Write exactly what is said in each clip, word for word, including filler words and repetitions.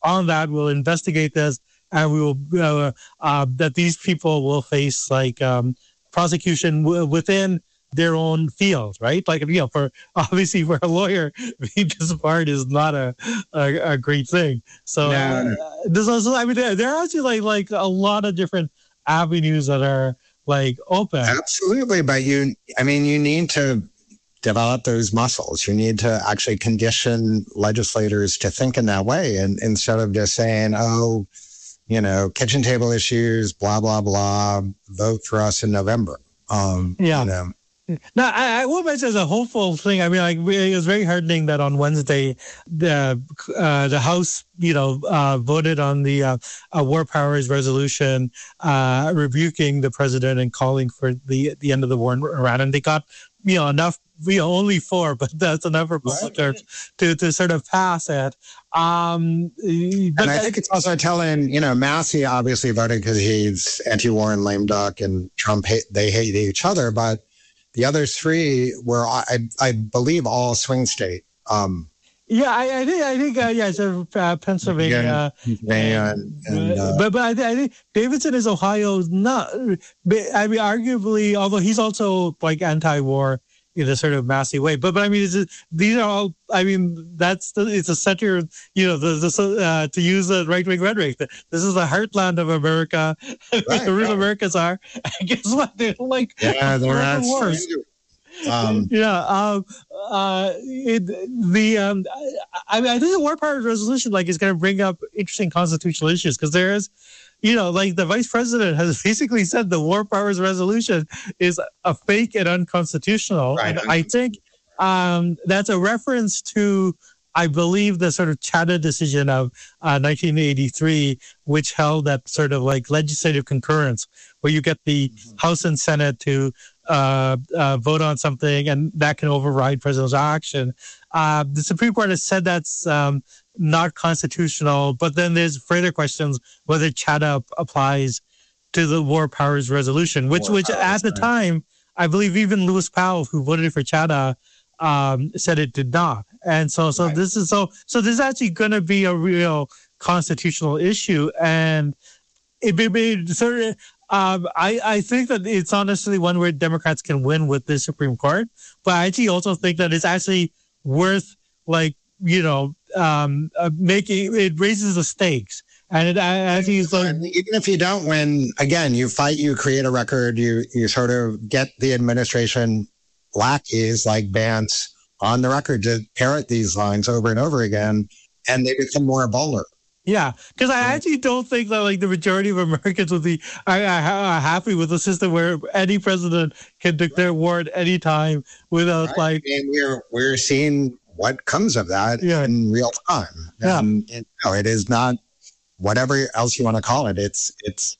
on that. We'll investigate this, and we will uh, uh, that these people will face like um, prosecution w- within their own field, right? Like, you know, for obviously for a lawyer, being disbarred is not a, a, a great thing. So No, no. uh, there's also, I mean, there, there are actually like like a lot of different avenues that are like open. Absolutely, but you, I mean, you need to develop those muscles. You need to actually condition legislators to think in that way, and instead of just saying, "Oh, you know, kitchen table issues, blah blah blah, vote for us in November." Um, Yeah. You know. Now, I, I will mention as a hopeful thing. I mean, like it was very heartening that on Wednesday, the uh, the House, you know, uh, voted on the uh, uh, War Powers Resolution, uh, rebuking the president and calling for the the end of the war in Iran, and they got, you know, enough. You know, only four, but that's enough Republicans to to sort of pass it. Um, but and I think it's also telling, you know, Massey obviously voted because he's anti-war and lame duck, and Trump hate, they hate each other, but the other three were, I, I believe, all swing state. Um, yeah, I, I think, I think, uh, yeah, so uh, Pennsylvania, Pennsylvania, and, and, uh, but but I, th- I think Davidson is Ohio's not. I mean, arguably, although he's also like anti-war in a sort of massy way. But but I mean, it's, these are all. I mean, that's the, it's a center. You know, the, the uh, to use the right wing rhetoric. This is the heartland of America. Right, the real right. Americans are. And guess what? They don't like. Yeah, they're the wars. Um, yeah. Um, uh, it, the um, I, I mean, I think the War Powers Resolution like is going to bring up interesting constitutional issues because there is. You know, like the vice president has basically said the War Powers Resolution is a fake and unconstitutional. Right. And I think um, that's a reference to, I believe, the sort of Chadha decision of uh, nineteen eighty-three, which held that sort of like legislative concurrence, where you get the mm-hmm. House and Senate to uh, uh, vote on something and that can override presidential action. Uh, the Supreme Court has said that's um, not constitutional, but then there's further questions whether Chadha applies to the War Powers Resolution, which, War which powers, at the right. time, I believe even Lewis Powell, who voted for Chadha, um, said it did not. And so, so right. this is so, so this is actually going to be a real constitutional issue, and it may be sort of. Um, I, I think that it's not necessarily one where Democrats can win with the Supreme Court, but I actually also think that it's actually worth, like, you know, um, uh, making it raises the stakes. And it actually is like, even if you don't win, again, you fight, you create a record, you you sort of get the administration lackeys like Vance on the record to parrot these lines over and over again, and they become more vulnerable. Yeah, because I actually don't think that like the majority of Americans would be are, are happy with a system where any president can declare war at any time without right. like. And we're we're seeing what comes of that yeah. in real time. And, yeah, it, no, it is not whatever else you want to call it. It's it's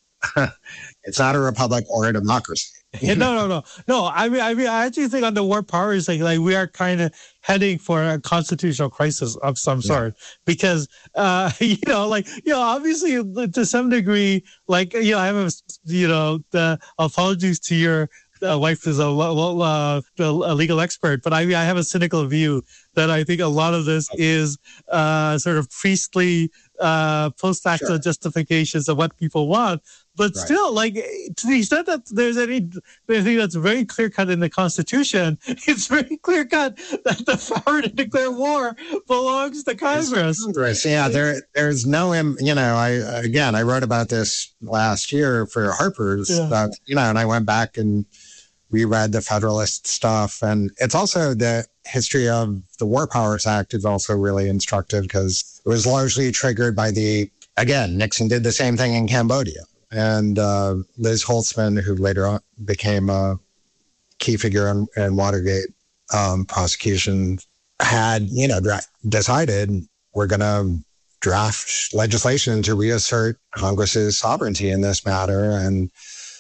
it's not a republic or a democracy. no, no, no, no. I mean, I mean, I actually think on the war powers, like, like we are kind of heading for a constitutional crisis of some yeah. sort because, uh, you know, like, you know, obviously to some degree, like, you know, I have, a, you know, the apologies to your uh, wife is a, uh, a legal expert, but I mean, I have a cynical view that I think a lot of this is uh, sort of priestly uh, post-facto sure. justifications of what people want. But right. still, like, to the extent that there's any, anything that's very clear-cut in the Constitution, it's very clear-cut that the power to declare war belongs to Congress. Congress, yeah. There, there's no, you know, I, again, I wrote about this last year for Harper's, yeah. uh, you know, and I went back and reread the Federalist stuff. And it's also the history of the War Powers Act is also really instructive because it was largely triggered by the, again, Nixon did the same thing in Cambodia. And uh, Liz Holtzman, who later on became a key figure in, in Watergate um, prosecution, had, you know, dra- decided we're going to draft legislation to reassert Congress's sovereignty in this matter. And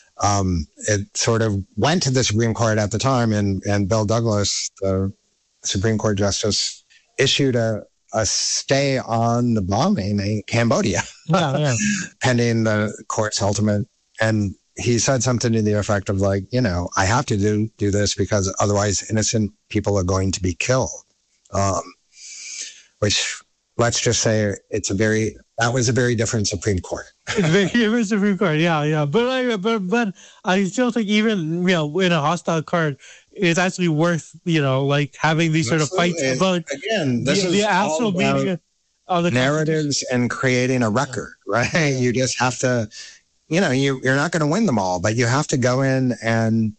um, it sort of went to the Supreme Court at the time, and, and Bill Douglas, the Supreme Court justice, issued a a stay on the bombing in Cambodia, yeah, yeah. pending the court's ultimate. And he said something to the effect of like, you know, I have to do, do this because otherwise innocent people are going to be killed. Um, which, let's just say it's a very that was a very different Supreme Court. It's very different Supreme Court, yeah, yeah. But I, but but I still think even you know in a hostile court, it's actually worth you know like having these sort of fights about again. This the, is the all actual about meaning of the narratives and creating a record, right? You just have to, you know, you you're not going to win them all, but you have to go in and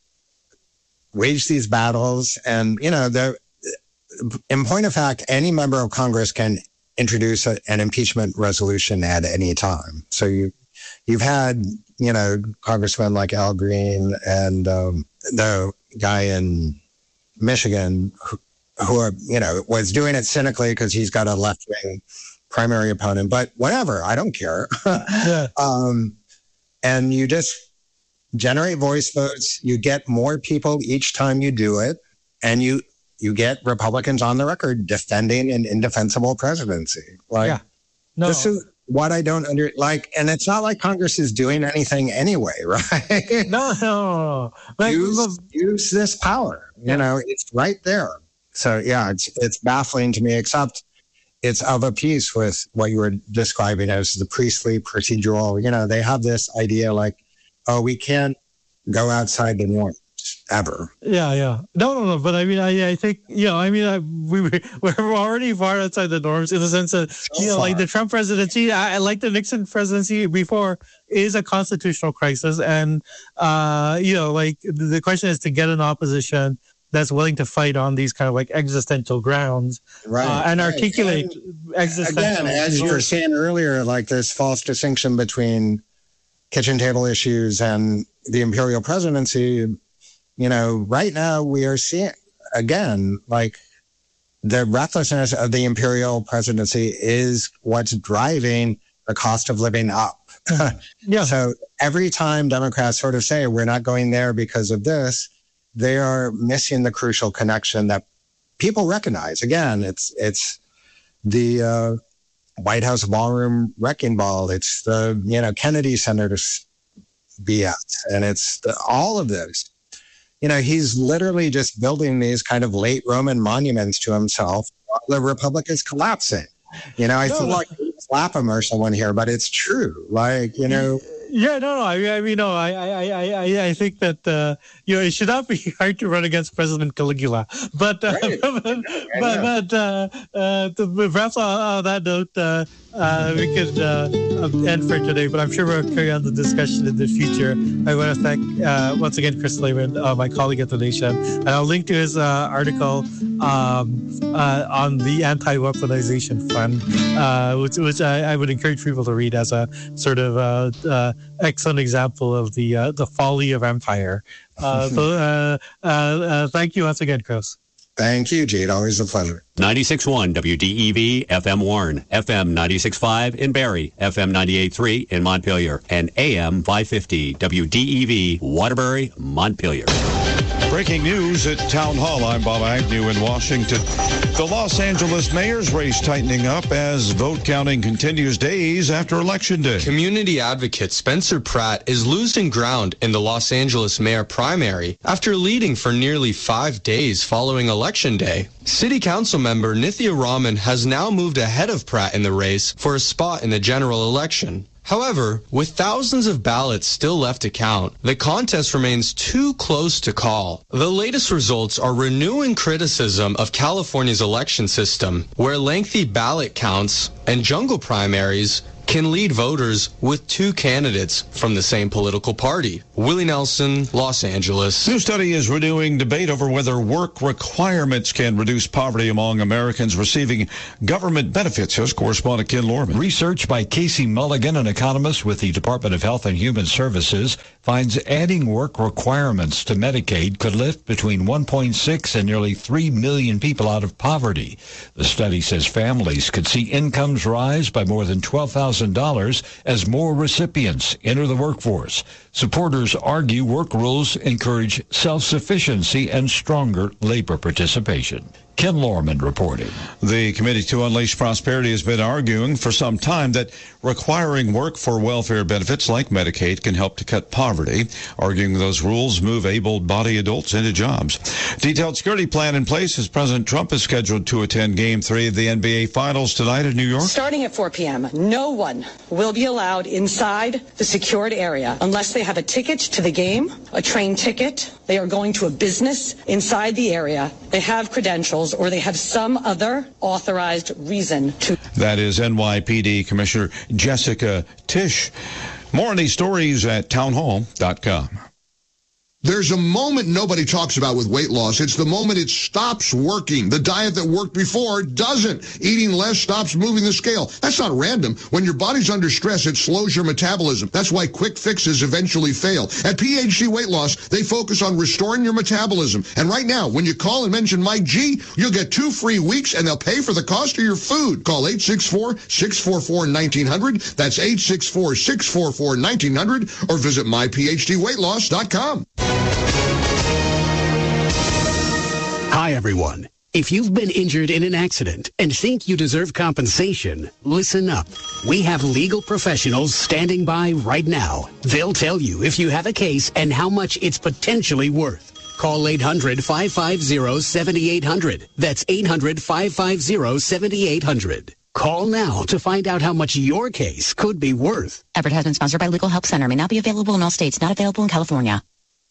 wage these battles. And you know, the in point of fact, any member of Congress can introduce a, an impeachment resolution at any time. So you, you've had, you know, congressmen like Al Green and um, the guy in Michigan who, who are, you know, was doing it cynically because he's got a left-wing primary opponent. But whatever, I don't care. yeah. um, and you just generate voice votes. You get more people each time you do it, and you you get Republicans on the record defending an indefensible presidency. Like, yeah. no. This is what I don't under like, and it's not like Congress is doing anything anyway, right? No, no, no. Like, use, use this power. You know, it's right there. So yeah, it's it's baffling to me, except it's of a piece with what you were describing as the priestly procedural. You know, they have this idea like, oh, we can't go outside the norm. Ever. Yeah, yeah. No, no, no. But I mean, I, I think, you know, I mean, I, we, we're already far outside the norms in the sense that, so you know, far. Like the Trump presidency, I, I like the Nixon presidency before, is a constitutional crisis. And, uh, you know, like the question is to get an opposition that's willing to fight on these kind of like existential grounds. Right. Uh, and right. articulate and existential. Again, as you were saying earlier, like this false distinction between kitchen table issues and the imperial presidency. You know, right now we are seeing, again, like the recklessness of the imperial presidency is what's driving the cost of living up. Yeah. So every time Democrats sort of say, we're not going there because of this, they are missing the crucial connection that people recognize. Again, it's it's the uh, White House ballroom wrecking ball. It's the, you know, Kennedy Center B S. And it's the, all of this. You know, he's literally just building these kind of late Roman monuments to himself while the Republic is collapsing. You know, I no, feel no. like slap him or someone here, but it's true. Like, you know. Yeah, no, no. I, I mean, no, I, I, I, I think that uh, you know it should not be hard to run against President Caligula, but uh, right. but, but, but uh, uh, perhaps on that note, uh, uh, we could uh, end for today. But I'm sure we'll carry on the discussion in the future. I want to thank uh, once again Chris Lehman, uh, my colleague at The Nation, and I'll link to his uh, article um, uh, on the anti-weaponization fund, uh, which, which I, I would encourage people to read as a sort of uh, uh, excellent example of the uh, the folly of empire. Uh, so, uh, uh, uh, thank you once again, Chris. Thank you, Jade. Always a pleasure. ninety-six point one W D E V F M Warren, F M ninety-six point five in Barrie, F M ninety-eight point three in Montpelier, and A M five fifty W D E V Waterbury, Montpelier. Breaking news at Town Hall. I'm Bob Agnew in Washington. The Los Angeles mayor's race tightening up as vote counting continues days after Election Day. Community advocate Spencer Pratt is losing ground in the Los Angeles mayor primary after leading for nearly five days following Election Day. City Council member Nithya Raman has now moved ahead of Pratt in the race for a spot in the general election. However, with thousands of ballots still left to count, the contest remains too close to call. The latest results are renewing criticism of California's election system, where lengthy ballot counts and jungle primaries can lead voters with two candidates from the same political party. Willie Nelson, Los Angeles. New study is renewing debate over whether work requirements can reduce poverty among Americans receiving government benefits. Here's correspondent Ken Lorman. Research by Casey Mulligan, an economist with the Department of Health and Human Services, finds adding work requirements to Medicaid could lift between one point six and nearly three million people out of poverty. The study says families could see incomes rise by more than twelve thousand dollars as more recipients enter the workforce. Supporters argue work rules encourage self-sufficiency and stronger labor participation. Ken Lorman reporting. The Committee to Unleash Prosperity has been arguing for some time that requiring work for welfare benefits like Medicaid can help to cut poverty, arguing those rules move able-bodied adults into jobs. Detailed security plan in place as President Trump is scheduled to attend Game three of the N B A Finals tonight in New York. Starting at four p.m., no one will be allowed inside the secured area unless they have a ticket to the game, a train ticket, they are going to a business inside the area, they have credentials, or they have some other authorized reason to. That is N Y P D Commissioner Jessica Tisch. More on these stories at townhall dot com. There's a moment nobody talks about with weight loss. It's the moment it stops working. The diet that worked before doesn't. Eating less stops moving the scale. That's not random. When your body's under stress, it slows your metabolism. That's why quick fixes eventually fail. At P H D Weight Loss, they focus on restoring your metabolism. And right now, when you call and mention Mike G, you'll get two free weeks and they'll pay for the cost of your food. Call eight six four, six four four, one nine zero zero. That's eight six four, six four four, one nine zero zero or visit my p h d weight loss dot com. Hi, everyone. If you've been injured in an accident and think you deserve compensation, listen up. We have legal professionals standing by right now. They'll tell you if you have a case and how much it's potentially worth. Call eight hundred, five five zero, seven eight zero zero. That's eight hundred, five five zero, seven eight zero zero. Call now to find out how much your case could be worth. Advertisement sponsored by Legal Help Center. May not be available in all states. Not available in California.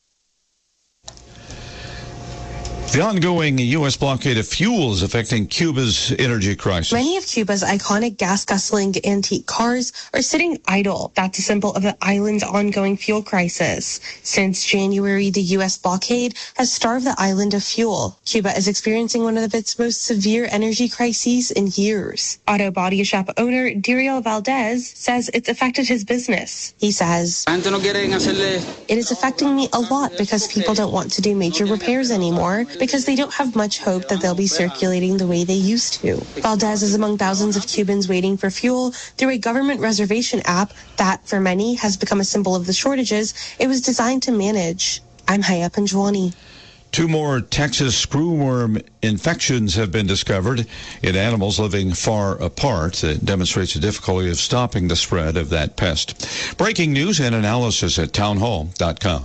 The ongoing U S blockade of fuel is affecting Cuba's energy crisis. Many of Cuba's iconic gas-guzzling antique cars are sitting idle. That's a symbol of the island's ongoing fuel crisis. Since January, the U S blockade has starved the island of fuel. Cuba is experiencing one of its most severe energy crises in years. Auto body shop owner Dario Valdez says it's affected his business. He says, "It is affecting me a lot because people don't want to do major repairs anymore, because they don't have much hope that they'll be circulating the way they used to." Valdez is among thousands of Cubans waiting for fuel through a government reservation app that, for many, has become a symbol of the shortages it was designed to manage. I'm Haya Panjwani. Two more Texas screwworm infections have been discovered in animals living far apart. It demonstrates the difficulty of stopping the spread of that pest. Breaking news and analysis at townhall dot com.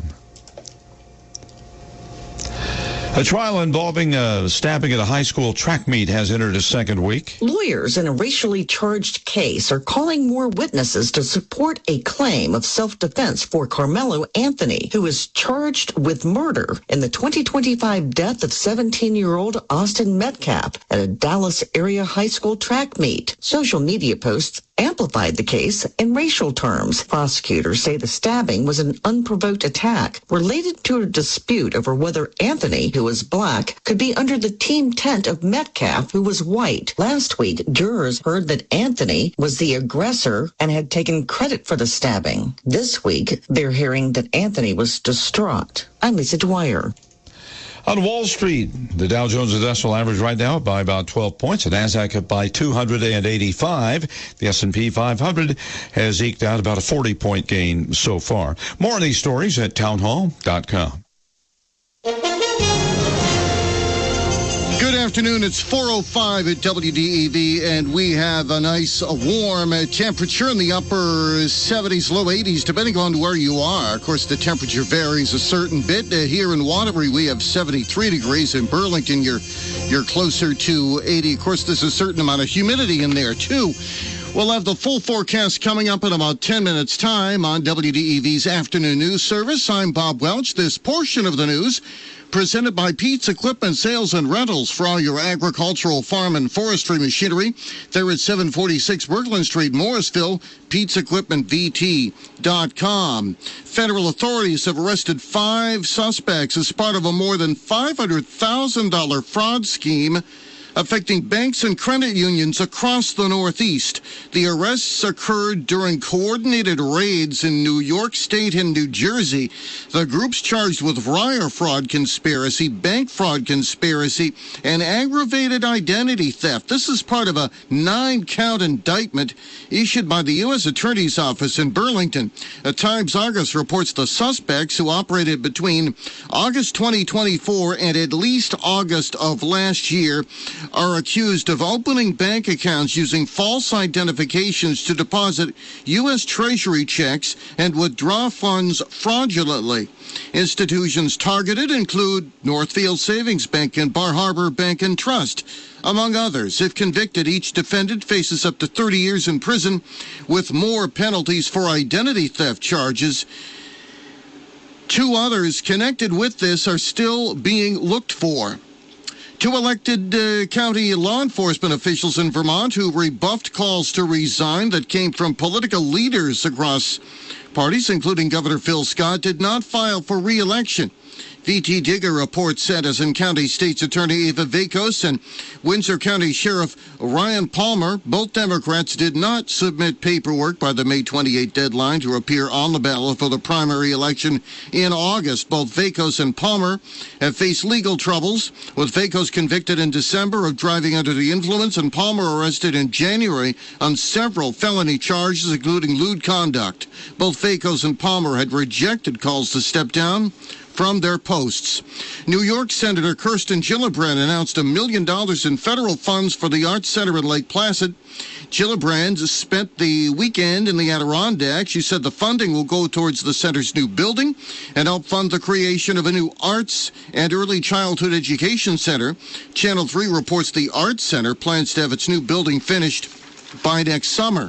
A trial involving a stabbing at a high school track meet has entered its second week. Lawyers in a racially charged case are calling more witnesses to support a claim of self-defense for Carmelo Anthony, who is charged with murder in the twenty twenty-five death of seventeen-year-old Austin Metcalf at a Dallas area high school track meet. Social media posts amplified the case in racial terms. Prosecutors say the stabbing was an unprovoked attack related to a dispute over whether Anthony, who was black, could be under the team tent of Metcalf, who was white. Last week, jurors heard that Anthony was the aggressor and had taken credit for the stabbing. This week, they're hearing that Anthony was distraught. I'm Lisa Dwyer. On Wall Street, the Dow Jones Industrial Average right now up by about twelve points. The Nasdaq up by two hundred eighty-five. The S and P five hundred has eked out about a forty-point gain so far. More on these stories at townhall dot com. Good afternoon. It's four oh five at W D E V, and we have a nice uh, warm uh, temperature in the upper seventies, low eighties, depending on where you are. Of course, the temperature varies a certain bit. Uh, here in Waterbury, we have seventy-three degrees. In Burlington, you're, you're closer to eighty. Of course, there's a certain amount of humidity in there, too. We'll have the full forecast coming up in about ten minutes' time on W D E V's Afternoon News Service. I'm Bob Welch. This portion of the news presented by Pete's Equipment Sales and Rentals for all your agricultural, farm, and forestry machinery. They're at seven forty-six Brooklyn Street, Morrisville, Pete's Equipment V T dot com. Federal authorities have arrested five suspects as part of a more than five hundred thousand dollars fraud scheme affecting banks and credit unions across the Northeast. The arrests occurred during coordinated raids in New York State and New Jersey. The groups charged with wire fraud conspiracy, bank fraud conspiracy, and aggravated identity theft. This is part of a nine-count indictment issued by the U S Attorney's Office in Burlington. A Times Argus reports the suspects, who operated between August twenty twenty-four and at least August of last year, are accused of opening bank accounts using false identifications to deposit U S Treasury checks and withdraw funds fraudulently. Institutions targeted include Northfield Savings Bank and Bar Harbor Bank and Trust, among others. If convicted, each defendant faces up to thirty years in prison, with more penalties for identity theft charges. Two others connected with this are still being looked for. Two elected uh, county law enforcement officials in Vermont who rebuffed calls to resign that came from political leaders across parties, including Governor Phil Scott, did not file for re-election. V T Digger reports Edison County State's Attorney Eva Vakos and Windsor County Sheriff Ryan Palmer, both Democrats, did not submit paperwork by the May twenty-eighth deadline to appear on the ballot for the primary election in August. Both Vakos and Palmer have faced legal troubles, with Vakos convicted in December of driving under the influence and Palmer arrested in January on several felony charges, including lewd conduct. Both Vakos and Palmer had rejected calls to step down from their posts. New York Senator Kirsten Gillibrand announced a million dollars in federal funds for the Arts Center in Lake Placid. Gillibrand spent the weekend in the Adirondacks. She said the funding will go towards the center's new building and help fund the creation of a new arts and early childhood education center. Channel three reports the Arts Center plans to have its new building finished by next summer.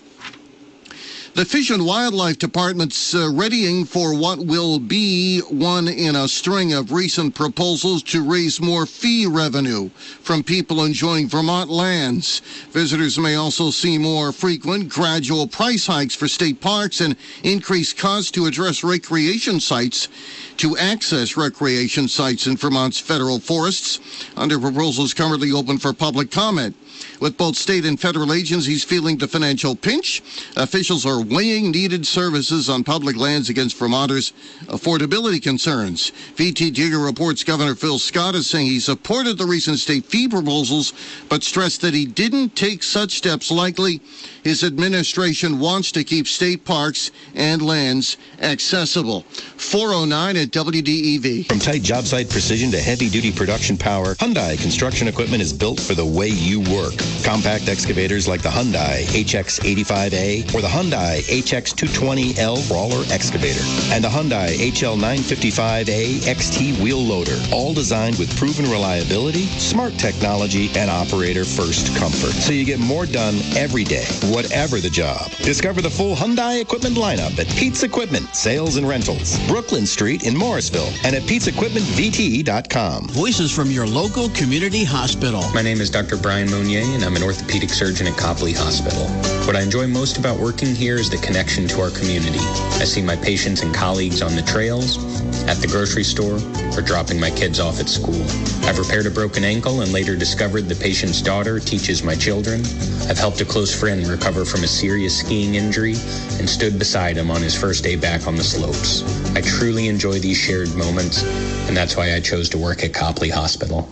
The Fish and Wildlife Department's uh, readying for what will be one in a string of recent proposals to raise more fee revenue from people enjoying Vermont lands. Visitors may also see more frequent, gradual price hikes for state parks and increased costs to address recreation sites, to access recreation sites in Vermont's federal forests, under proposals currently open for public comment. With both state and federal agencies feeling the financial pinch, officials are weighing needed services on public lands against Vermonters' affordability concerns. V T Digger reports Governor Phil Scott is saying he supported the recent state fee proposals, but stressed that he didn't take such steps lightly. His administration wants to keep state parks and lands accessible. four oh nine at W D E V. From tight job site precision to heavy-duty production power, Hyundai construction equipment is built for the way you work. Compact excavators like the Hyundai H X eighty-five A or the Hyundai H X two twenty L crawler excavator and the Hyundai H L nine fifty-five A X T wheel loader, all designed with proven reliability, smart technology, and operator-first comfort. So you get more done every day, whatever the job. Discover the full Hyundai equipment lineup at Pete's Equipment Sales and Rentals, Brooklyn Street in Morrisville, and at pete's equipment v t e dot com. Voices from your local community hospital. My name is Doctor Brian Mounier, and I'm an orthopedic surgeon at Copley Hospital. What I enjoy most about working here is the connection to our community. I see my patients and colleagues on the trails, at the grocery store, or dropping my kids off at school. I've repaired a broken ankle and later discovered the patient's daughter teaches my children. I've helped a close friend recover from a serious skiing injury and stood beside him on his first day back on the slopes. I truly enjoy these shared moments, and that's why I chose to work at Copley Hospital.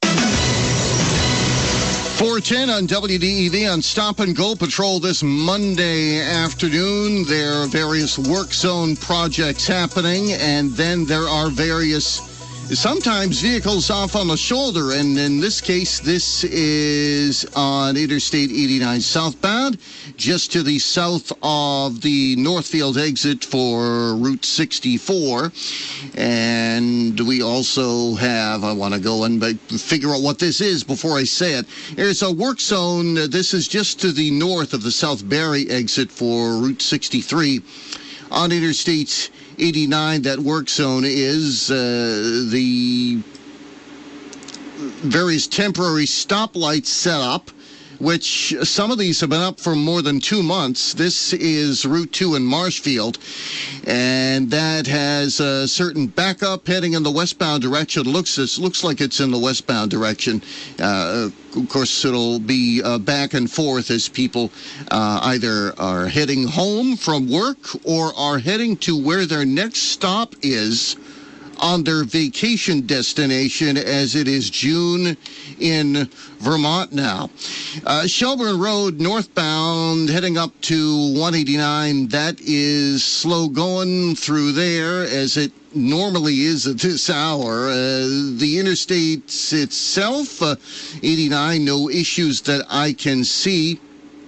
four ten on W D E V on Stop and Go Patrol this Monday afternoon. There are various work zone projects happening, and then there are various, sometimes vehicles off on the shoulder. And in this case, this is on Interstate eighty-nine southbound, just to the south of the Northfield exit for Route sixty-four. And we also have, I want to go and figure out what this is before I say it. There's a work zone. This is just to the north of the South Barrie exit for Route sixty-three. On Interstate eighty-nine, that work zone is uh, the various temporary stoplights set up which some of these have been up for more than two months. This is Route two in Marshfield, and that has a certain backup heading in the westbound direction. Looks it looks like it's in the westbound direction. Uh, of course, it'll be uh, back and forth as people uh, either are heading home from work or are heading to where their next stop is on their vacation destination, as it is June in Vermont now. Uh, Shelburne Road northbound heading up to one eighty-nine, that is slow going through there as it normally is at this hour. Uh, the interstate itself, uh, eighty-nine, no issues that I can see.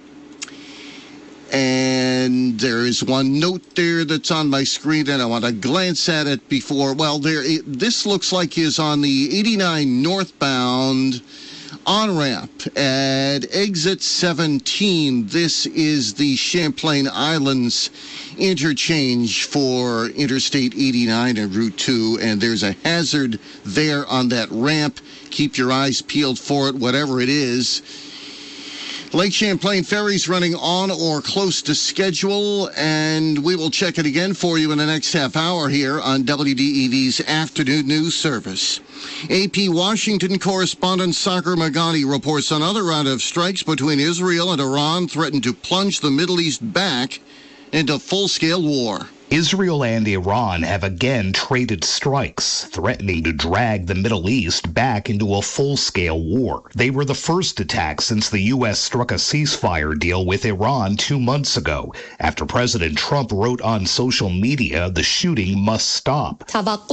And there is one note there that's on my screen, and I want to glance at it before. Well, there. It, this looks like is on the eighty-nine northbound on-ramp at exit seventeen. This is the Champlain Islands interchange for Interstate eighty-nine and Route two, and there's a hazard there on that ramp. Keep your eyes peeled for it, whatever it is. Lake Champlain ferries running on or close to schedule, and we will check it again for you in the next half hour here on W D E V's Afternoon News Service. A P Washington correspondent Sagar Meghani reports another round of strikes between Israel and Iran threaten to plunge the Middle East back into full-scale war. Israel and Iran have again traded strikes, threatening to drag the Middle East back into a full-scale war. They were the first attacks since the U S struck a ceasefire deal with Iran two months ago, after President Trump wrote on social media the shooting must stop.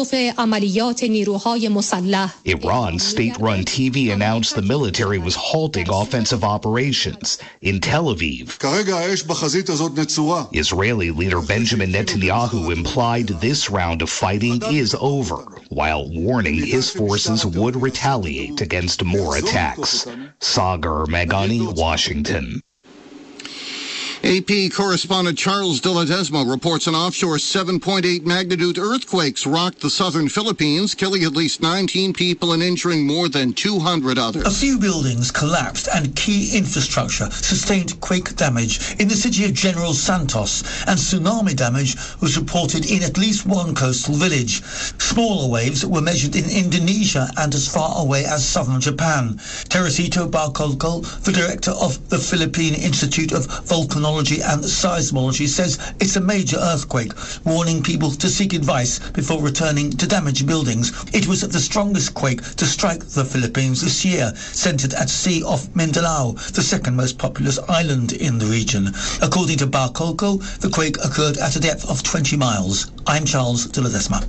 Iran's state-run T V announced the military was halting offensive operations in Tel Aviv. Israeli leader Benjamin Netanyahu Netanyahu implied this round of fighting is over, while warning his forces would retaliate against more attacks. Sagar Meghani, Washington. A P correspondent Charles de Ledesma reports an offshore seven point eight magnitude earthquakes rocked the southern Philippines, killing at least nineteen people and injuring more than two hundred others. A few buildings collapsed and key infrastructure sustained quake damage in the city of General Santos, and tsunami damage was reported in at least one coastal village. Smaller waves were measured in Indonesia and as far away as southern Japan. Teresito Barcolco, the director of the Philippine Institute of Volcanology and Seismology, says it's a major earthquake, warning people to seek advice before returning to damaged buildings. It was the strongest quake to strike the Philippines this year, centered at sea off Mindanao, the second most populous island in the region. According to Barcolco, the quake occurred at a depth of twenty miles. I'm Charles de Ledesma.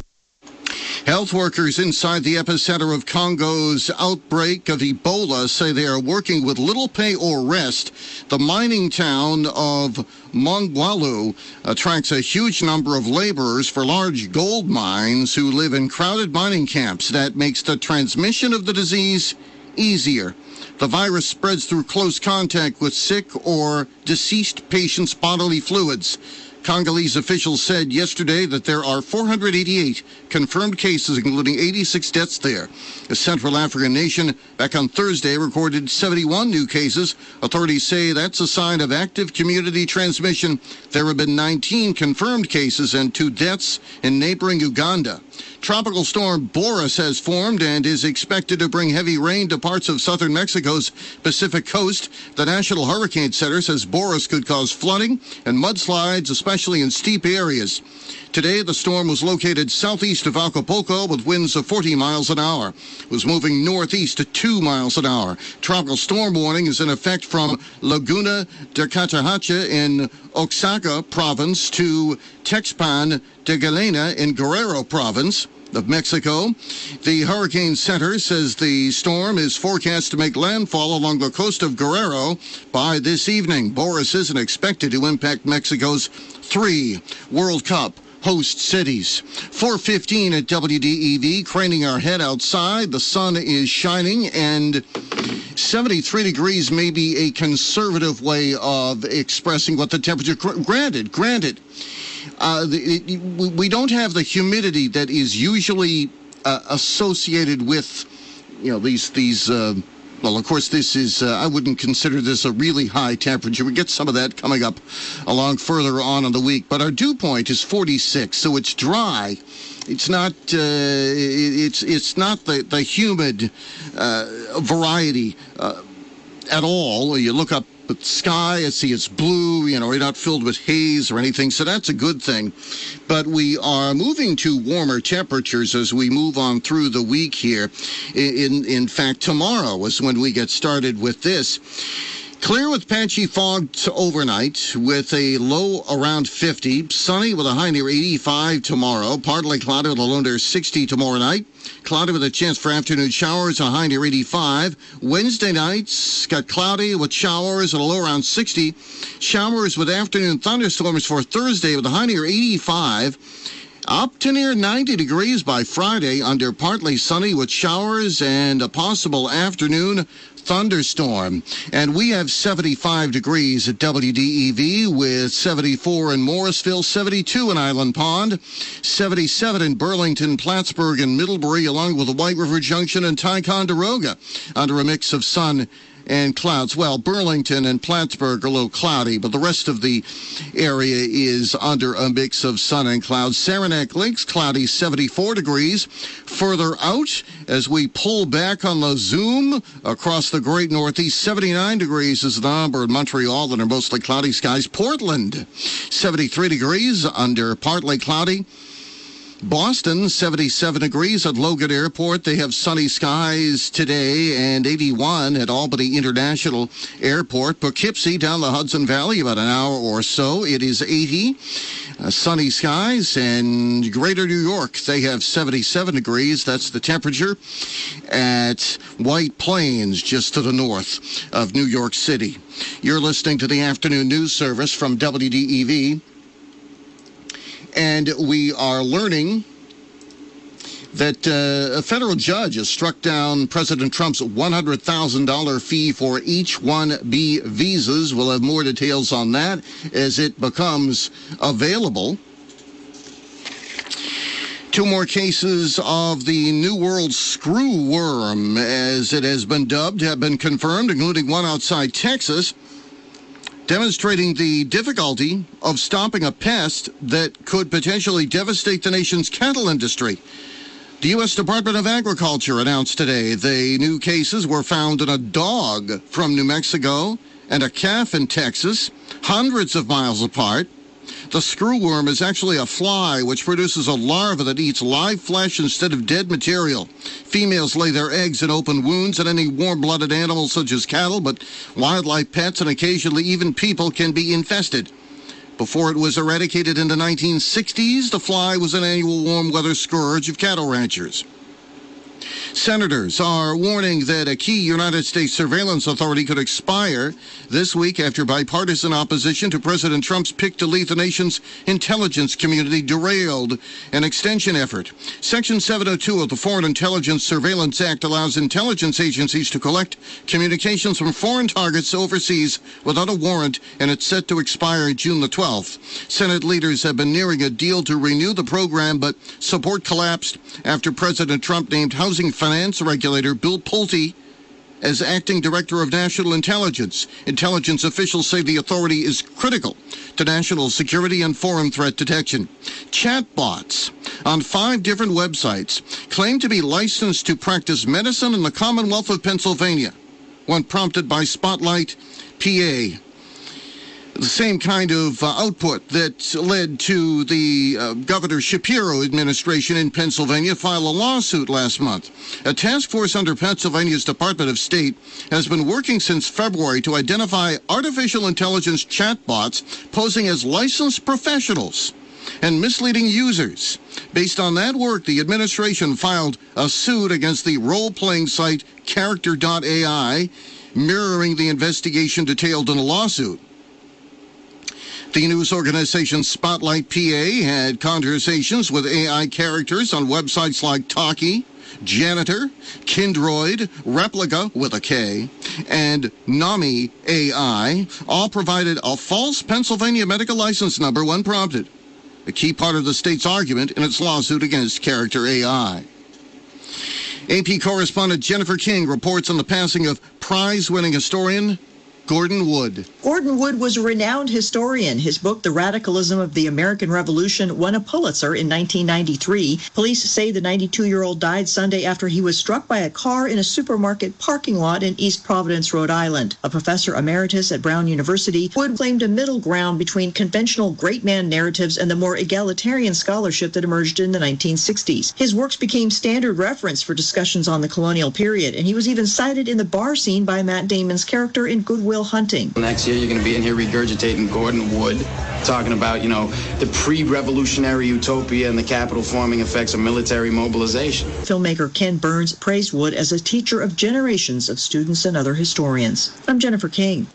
Health workers inside the epicenter of Congo's outbreak of Ebola say they are working with little pay or rest. The mining town of Mongwalu attracts a huge number of laborers for large gold mines who live in crowded mining camps. That makes the transmission of the disease easier. The virus spreads through close contact with sick or deceased patients' bodily fluids. Congolese officials said yesterday that there are four hundred eighty-eight confirmed cases, including eighty-six deaths there. The Central African nation, back on Thursday, recorded seventy-one new cases. Authorities say that's a sign of active community transmission. There have been nineteen confirmed cases and two deaths in neighboring Uganda. Tropical storm Boris has formed and is expected to bring heavy rain to parts of southern Mexico's Pacific coast. The National Hurricane Center says Boris could cause flooding and mudslides, especially in steep areas. Today, the storm was located southeast of Acapulco with winds of forty miles an hour. It was moving northeast at two miles an hour. Tropical storm warning is in effect from Laguna de Catahacha in Oaxaca province to Texpan de Galena in Guerrero province of Mexico. The Hurricane Center says the storm is forecast to make landfall along the coast of Guerrero by this evening. Boris isn't expected to impact Mexico's three World Cup host cities. four fifteen at W D E V, craning our head outside. The sun is shining, and seventy-three degrees may be a conservative way of expressing what the temperature, granted, granted, uh, the, it, we don't have the humidity that is usually uh, associated with, you know, these, these, uh, Well, of course, this is, uh, I wouldn't consider this a really high temperature. We get some of that coming up along further on in the week. But our dew point is forty-six, so it's dry. It's not, uh, it's it's not the, the humid uh, variety uh, at all. You look up at the sky, I see it's blue, you know, we're not filled with haze or anything, so that's a good thing. But we are moving to warmer temperatures as we move on through the week here. In, in fact, tomorrow is when we get started with this. Clear with patchy fog overnight with a low around fifty. Sunny with a high near eighty-five tomorrow. Partly cloudy with a low near sixty tomorrow night. Cloudy with a chance for afternoon showers, a high near eighty-five. Wednesday nights got cloudy with showers at a low around sixty. Showers with afternoon thunderstorms for Thursday with a high near eighty-five. Up to near ninety degrees by Friday under partly sunny with showers and a possible afternoon thunderstorm. And we have seventy-five degrees at W D E V with seventy-four in Morrisville, seventy-two in Island Pond, seventy-seven in Burlington, Plattsburgh, and Middlebury, along with the White River Junction and Ticonderoga under a mix of sun and clouds. Well, Burlington and Plattsburgh are a little cloudy, but the rest of the area is under a mix of sun and clouds. Saranac Lakes, cloudy, seventy-four degrees. Further out, as we pull back on the zoom across the great Northeast, seventy-nine degrees is the number in Montreal, and are mostly cloudy skies. Portland, seventy-three degrees under partly cloudy. Boston, seventy-seven degrees at Logan Airport. They have sunny skies today, and eighty-one at Albany International Airport. Poughkeepsie down the Hudson Valley, about an hour or so. It is eighty. Uh, sunny skies. And Greater New York, they have seventy-seven degrees. That's the temperature at White Plains, just to the north of New York City. You're listening to the afternoon news service from W D E V. And we are learning that uh, a federal judge has struck down President Trump's one hundred thousand dollars fee for H one B visas. We'll have more details on that as it becomes available. Two more cases of the New World screw worm, as it has been dubbed, have been confirmed, including one outside Texas, demonstrating the difficulty of stopping a pest that could potentially devastate the nation's cattle industry. The U S Department of Agriculture announced today the new cases were found in a dog from New Mexico and a calf in Texas, hundreds of miles apart. The screwworm is actually a fly which produces a larva that eats live flesh instead of dead material. Females lay their eggs in open wounds, and any warm-blooded animals such as cattle, but wildlife, pets, and occasionally even people can be infested. Before it was eradicated in the nineteen sixties, the fly was an annual warm weather scourge of cattle ranchers. Senators are warning that a key United States surveillance authority could expire this week after bipartisan opposition to President Trump's pick to lead the nation's intelligence community derailed an extension effort. Section seven oh two of the Foreign Intelligence Surveillance Act allows intelligence agencies to collect communications from foreign targets overseas without a warrant, and it's set to expire June the twelfth. Senate leaders have been nearing a deal to renew the program, but support collapsed after President Trump named Housing Finance regulator Bill Pulte as acting director of national intelligence. Intelligence officials say the authority is critical to national security and foreign threat detection. Chatbots on five different websites claim to be licensed to practice medicine in the Commonwealth of Pennsylvania, one prompted by Spotlight P A. The same kind of uh, output that led to the uh, Governor Shapiro administration in Pennsylvania file a lawsuit last month. A task force under Pennsylvania's Department of State has been working since February to identify artificial intelligence chatbots posing as licensed professionals and misleading users. Based on that work, the administration filed a suit against the role-playing site Character dot A I, mirroring the investigation detailed in the lawsuit. The news organization Spotlight P A had conversations with A I characters on websites like Talkie, Janitor, Kindroid, Replica with a K, and Nami A I, all provided a false Pennsylvania medical license number when prompted, a key part of the state's argument in its lawsuit against Character A I. A P correspondent Jennifer King reports on the passing of prize-winning historian Gordon Wood. Gordon Wood was a renowned historian. His book, The Radicalism of the American Revolution, won a Pulitzer in nineteen ninety-three. Police say the ninety-two-year-old died Sunday after he was struck by a car in a supermarket parking lot in East Providence, Rhode Island. A professor emeritus at Brown University, Wood claimed a middle ground between conventional great man narratives and the more egalitarian scholarship that emerged in the nineteen sixties. His works became standard reference for discussions on the colonial period, and he was even cited in the bar scene by Matt Damon's character in Good Will Hunting. Next year, you're going to be in here regurgitating Gordon Wood, talking about, you know, the pre-revolutionary utopia and the capital-forming effects of military mobilization. Filmmaker Ken Burns praised Wood as a teacher of generations of students and other historians. I'm Jennifer King.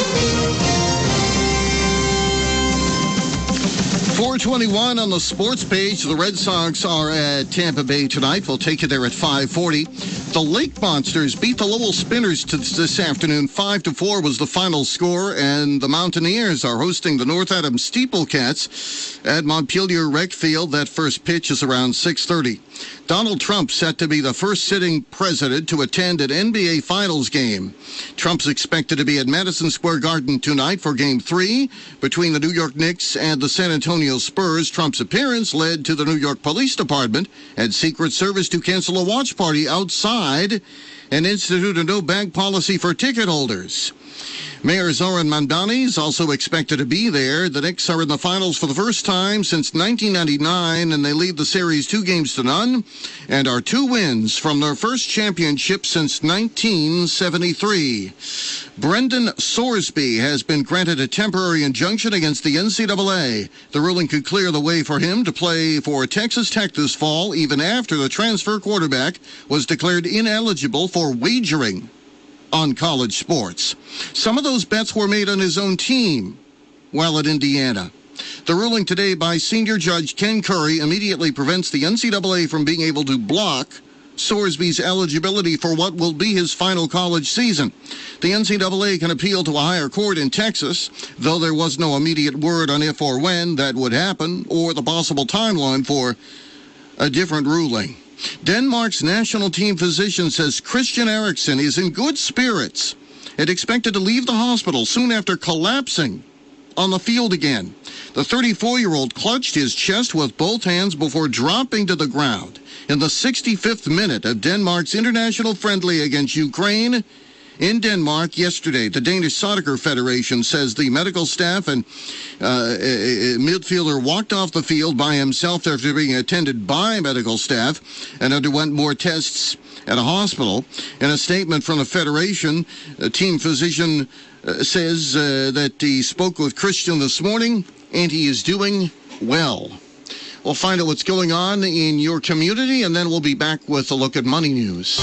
four twenty-one on the sports page. The Red Sox are at Tampa Bay tonight. We'll take you there at five forty. The Lake Monsters beat the Lowell Spinners to this afternoon. five to four was the final score, and the Mountaineers are hosting the North Adams Steeplecats at Montpelier Rec Field. That first pitch is around six thirty. Donald Trump set to be the first sitting president to attend an N B A Finals game. Trump's expected to be at Madison Square Garden tonight for Game three between the New York Knicks and the San Antonio Spurs. Trump's appearance led to the New York Police Department and Secret Service to cancel a watch party outside and institute a no-bag policy for ticket holders. Mayor Zoran Mamdani is also expected to be there. The Knicks are in the finals for the first time since nineteen ninety-nine, and they lead the series two games to none and are two wins from their first championship since nineteen seventy-three. Brendan Sorsby has been granted a temporary injunction against the N C double A. The ruling could clear the way for him to play for Texas Tech this fall, even after the transfer quarterback was declared ineligible for wagering on college sports. Some of those bets were made on his own team while at Indiana. The ruling today by senior judge Ken Curry immediately prevents the N C double A from being able to block Sorsby's eligibility for what will be his final college season. The N C double A can appeal to a higher court in Texas, though there was no immediate word on if or when that would happen or the possible timeline for a different ruling. Denmark's national team physician says Christian Eriksen is in good spirits and expected to leave the hospital soon after collapsing on the field again. The thirty-four-year-old clutched his chest with both hands before dropping to the ground in the sixty-fifth minute of Denmark's international friendly against Ukraine in Denmark yesterday. The Danish Soccer Federation says the medical staff and uh, a, a midfielder walked off the field by himself after being attended by medical staff and underwent more tests at a hospital. In a statement from the Federation, a team physician uh, says uh, that he spoke with Christian this morning and he is doing well. We'll find out what's going on in your community, and then we'll be back with a look at money news.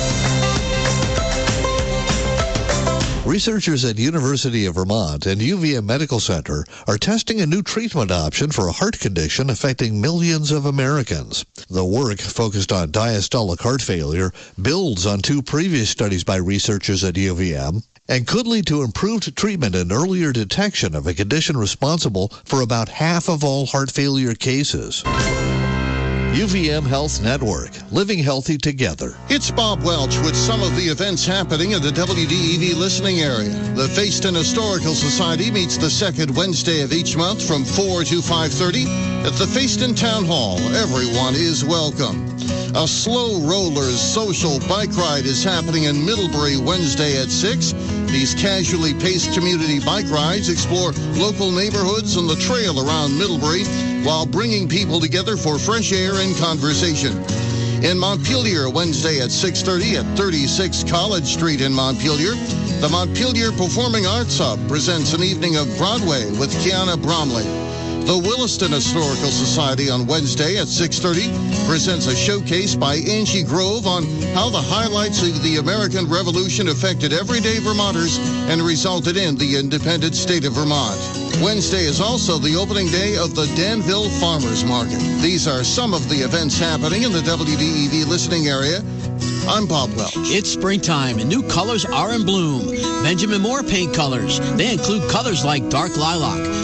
Researchers at University of Vermont and U V M Medical Center are testing a new treatment option for a heart condition affecting millions of Americans. The work, focused on diastolic heart failure, builds on two previous studies by researchers at U V M and could lead to improved treatment and earlier detection of a condition responsible for about half of all heart failure cases. U V M Health Network, living healthy together. It's Bob Welch with some of the events happening in the W D E V listening area. The Fayston Historical Society meets the second Wednesday of each month from four to five thirty at the Fayston Town Hall. Everyone is welcome. A Slow Rollers social bike ride is happening in Middlebury Wednesday at six. These casually paced community bike rides explore local neighborhoods and the trail around Middlebury while bringing people together for fresh air and conversation. In Montpelier, Wednesday at six thirty at thirty-six College Street in Montpelier, the Montpelier Performing Arts Hub presents an evening of Broadway with Kiana Bromley. The Williston Historical Society on Wednesday at six thirty presents a showcase by Angie Grove on how the highlights of the American Revolution affected everyday Vermonters and resulted in the independent state of Vermont. Wednesday is also the opening day of the Danville Farmers Market. These are some of the events happening in the W D E V listening area. I'm Bob Welch. It's springtime and new colors are in bloom. Benjamin Moore paint colors. They include colors like dark lilac,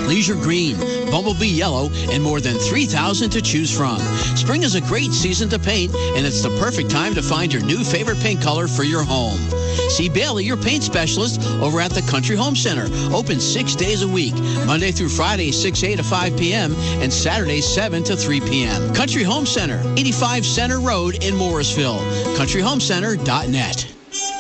leisure green, bumblebee yellow, and more than three thousand to choose from. Spring is a great season to paint, and it's the perfect time to find your new favorite paint color for your home. See Bailey, your paint specialist, over at the Country Home Center. Open six days a week, Monday through Friday, six a to five p.m., and Saturdays, seven to three p.m. Country Home Center, eighty-five Center Road in Morrisville. country home center dot net.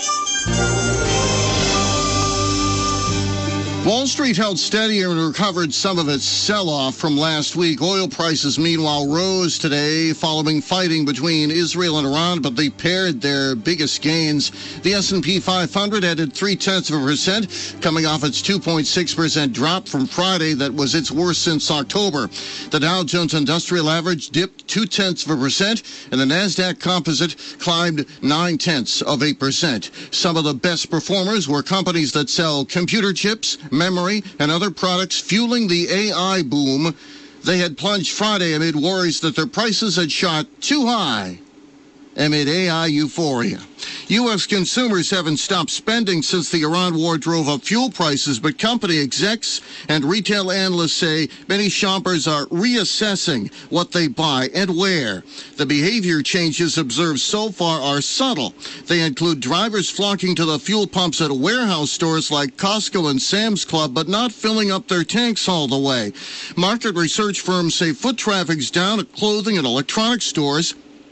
Wall Street held steady and recovered some of its sell-off from last week. Oil prices, meanwhile, rose today following fighting between Israel and Iran, but they paired their biggest gains. The S and P five hundred added three-tenths of a percent, coming off its two point six percent drop from Friday that was its worst since October. The Dow Jones Industrial Average dipped two-tenths of a percent, and the NASDAQ Composite climbed nine-tenths of a percent. Some of the best performers were companies that sell computer chips, memory, and other products fueling the A I boom. They had plunged Friday amid worries that their prices had shot too high amid A I euphoria. U S consumers haven't stopped spending since the Iran war drove up fuel prices, but company execs and retail analysts say many shoppers are reassessing what they buy and where. The behavior changes observed so far are subtle. They include drivers flocking to the fuel pumps at warehouse stores like Costco and Sam's Club, but not filling up their tanks all the way. Market research firms say foot traffic's down at clothing and electronics stores.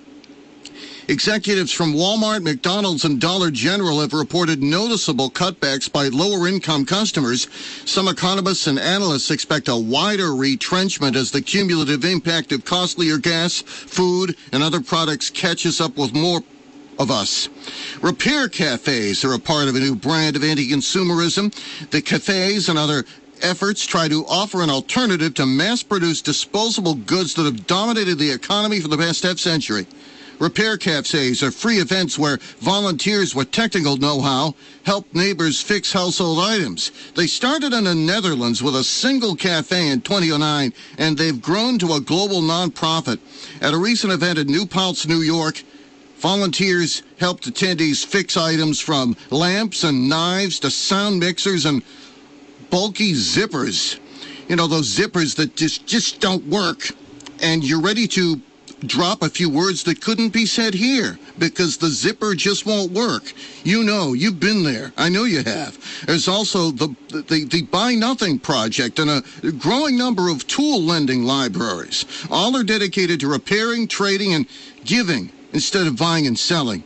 Executives from Walmart, McDonald's, and Dollar General have reported noticeable cutbacks by lower-income customers. Some economists and analysts expect a wider retrenchment as the cumulative impact of costlier gas, food, and other products catches up with more of us. Repair cafes are a part of a new brand of anti-consumerism. The cafes and other efforts try to offer an alternative to mass-produced disposable goods that have dominated the economy for the past half-century. Repair cafes are free events where volunteers with technical know-how help neighbors fix household items. They started in the Netherlands with a single cafe in twenty oh nine, and they've grown to a global nonprofit. At a recent event in New Paltz, New York, volunteers helped attendees fix items from lamps and knives to sound mixers and bulky zippers. You know, those zippers that just, just don't work. And you're ready to drop a few words that couldn't be said here because the zipper just won't work. You know, you've been there. I know you have. There's also the, the, the Buy Nothing Project and a growing number of tool lending libraries. All are dedicated to repairing, trading, and giving instead of buying and selling.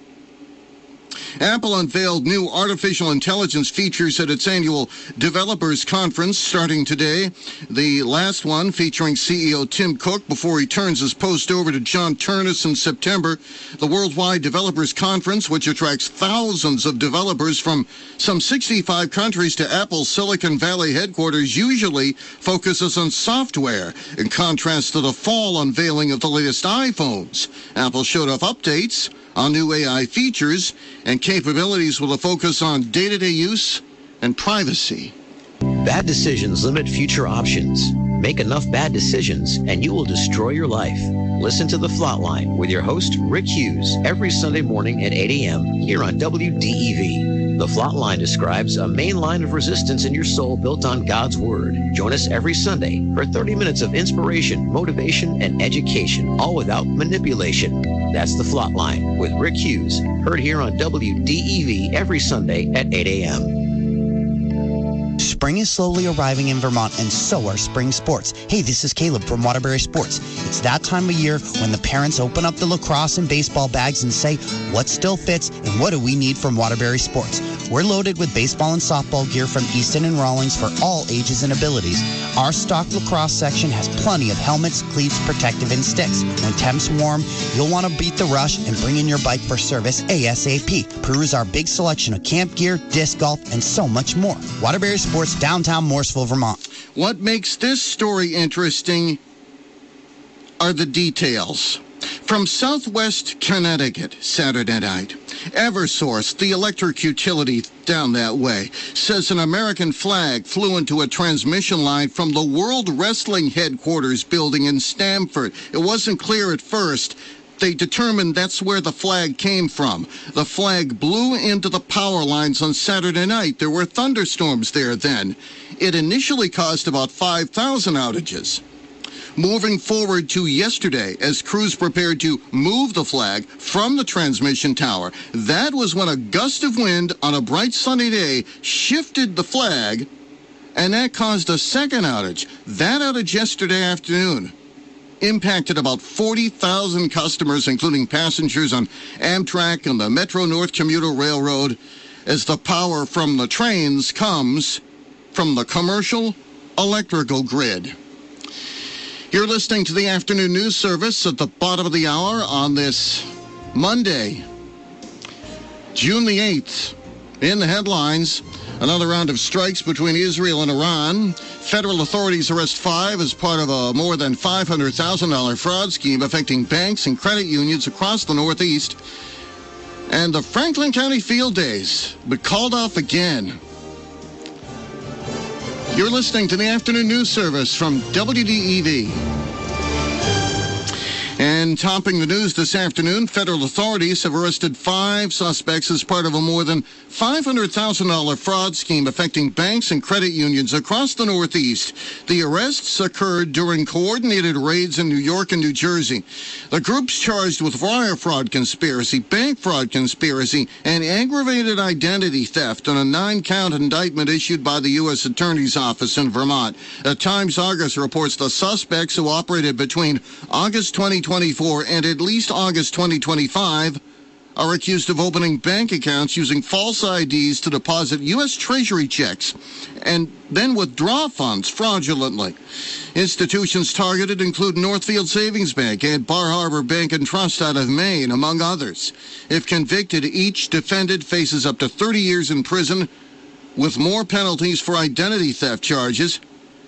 Apple unveiled new artificial intelligence features at its annual Developers Conference starting today. The last one featuring C E O Tim Cook before he turns his post over to John Ternus in September. The Worldwide Developers Conference, which attracts thousands of developers from some sixty-five countries to Apple's Silicon Valley headquarters, usually focuses on software, in contrast to the fall unveiling of the latest iPhones. Apple showed off updates on new A I features and capabilities with a focus on day-to-day use and privacy. Bad decisions limit future options. Make enough bad decisions and you will destroy your life. Listen to The Flatline with your host, Rick Hughes, every Sunday morning at eight a.m. here on W D E V. The Flatline describes a main line of resistance in your soul built on God's Word. Join us every Sunday for thirty minutes of inspiration, motivation, and education, all without manipulation. That's The Flatline with Rick Hughes, heard here on W D E V every Sunday at eight a.m. Spring is slowly arriving in Vermont, and so are spring sports. Hey, this is Caleb from Waterbury Sports. It's that time of year when the parents open up the lacrosse and baseball bags and say, what still fits and what do we need from Waterbury Sports? We're loaded with baseball and softball gear from Easton and Rawlings for all ages and abilities. Our stock lacrosse section has plenty of helmets, cleats, protective, and sticks. When temps warm, you'll want to beat the rush and bring in your bike for service ASAP. Peruse our big selection of camp gear, disc golf, and so much more. Waterbury Sports, downtown Morrisville, Vermont. What makes this story interesting are the details. From Southwest Connecticut, Saturday night, Eversource, the electric utility down that way, says an American flag flew into a transmission line from the World Wrestling Headquarters building in Stamford. It wasn't clear at first. They determined that's where the flag came from. The flag blew into the power lines on Saturday night. There were thunderstorms there then. It initially caused about five thousand outages. Moving forward to yesterday, as crews prepared to move the flag from the transmission tower, that was when a gust of wind on a bright sunny day shifted the flag, and that caused a second outage. That outage yesterday afternoon impacted about forty thousand customers, including passengers on Amtrak and the Metro North Commuter Railroad, as the power from the trains comes from the commercial electrical grid. You're listening to the afternoon news service at the bottom of the hour on this Monday, June the eighth. In the headlines, another round of strikes between Israel and Iran. Federal authorities arrest five as part of a more than five hundred thousand dollars fraud scheme affecting banks and credit unions across the Northeast. And the Franklin County Field Days, but called off again. You're listening to the afternoon news service from W D E V. And topping the news this afternoon, federal authorities have arrested five suspects as part of a more than five hundred thousand dollars fraud scheme affecting banks and credit unions across the Northeast. The arrests occurred during coordinated raids in New York and New Jersey. The group's charged with wire fraud conspiracy, bank fraud conspiracy, and aggravated identity theft on a nine-count indictment issued by the U S Attorney's Office in Vermont. The Times-Argus reports the suspects, who operated between August twenty twenty-four and at least August twenty twenty-five, are accused of opening bank accounts using false I Ds to deposit U S Treasury checks and then withdraw funds fraudulently. Institutions targeted include Northfield Savings Bank and Bar Harbor Bank and Trust out of Maine, among others. If convicted, each defendant faces up to thirty years in prison, with more penalties for identity theft charges.